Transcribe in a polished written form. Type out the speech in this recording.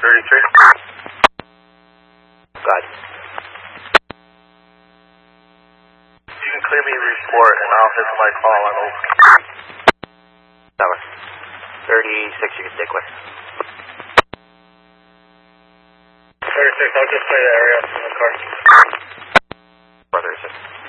33. Got it. You can clear me a report and I'll hit my call on over. Tower. 36, you can stay clear. 36, I'll just play the area in the car. Brother, 36.